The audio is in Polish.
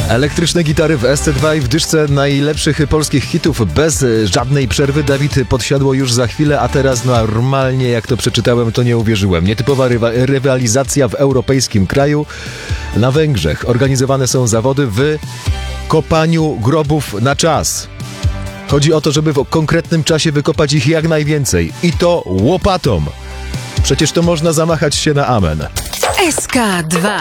Elektryczne gitary w SC2 i w dyszce najlepszych polskich hitów bez żadnej przerwy. Dawid Podsiadło już za chwilę, a teraz normalnie, jak to przeczytałem, to nie uwierzyłem. Nietypowa rywalizacja w europejskim kraju. Na Węgrzech organizowane są zawody w kopaniu grobów na czas. Chodzi o to, żeby w konkretnym czasie wykopać ich jak najwięcej. I to łopatą. Przecież to można zamachać się na amen. SK2